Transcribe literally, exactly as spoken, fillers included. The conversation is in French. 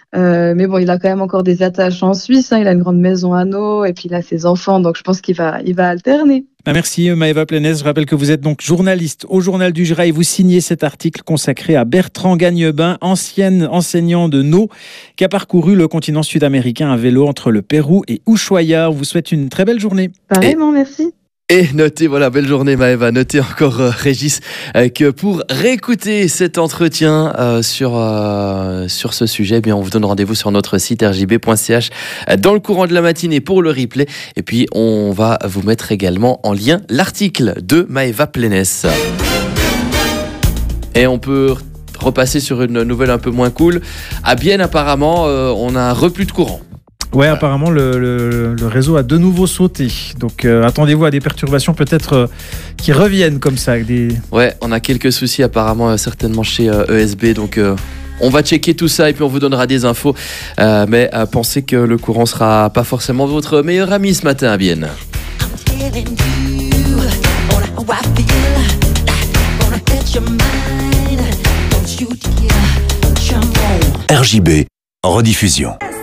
Euh, mais bon, il a quand même encore des attaches en Suisse, hein. Il a une grande maison à Nau et puis il a ses enfants, donc je pense qu'il va, il va alterner. Ah, merci Maëva Plenès. Je rappelle que vous êtes donc journaliste au Journal du Jura et vous signez cet article consacré à Bertrand Gagnebin, ancien enseignant de Nau, qui a parcouru le continent sud-américain à vélo entre le Pérou et Ushuaia. On vous souhaite une très belle journée. Pareillement, merci. Et notez, voilà, belle journée Maëva, notez encore euh, Régis euh, que pour réécouter cet entretien euh, sur, euh, sur ce sujet, eh bien, on vous donne rendez-vous sur notre site r j b point c h euh, dans le courant de la matinée pour le replay. Et puis on va vous mettre également en lien l'article de Maëva Plenès. Et on peut repasser sur une nouvelle un peu moins cool. À Bienne apparemment, euh, on a un reflux de courant. Ouais, apparemment le, le, le réseau a de nouveau sauté. Donc euh, attendez-vous à des perturbations peut-être euh, qui reviennent comme ça. Des... Ouais, on a quelques soucis apparemment euh, certainement chez euh, E S B. Donc euh, on va checker tout ça et puis on vous donnera des infos. Euh, mais euh, pensez que le courant sera pas forcément votre meilleur ami ce matin à Bienne. R J B en rediffusion.